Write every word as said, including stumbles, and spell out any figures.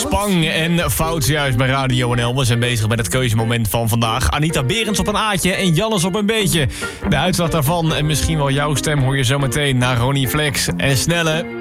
Spang en Fout juist bij Radio N L. We zijn bezig met het keuzemoment van vandaag. Anita Berends op een A'tje en Jannes op een B'tje. De uitslag daarvan en misschien wel jouw stem hoor je zometeen naar Ronnie Flex en Snelle.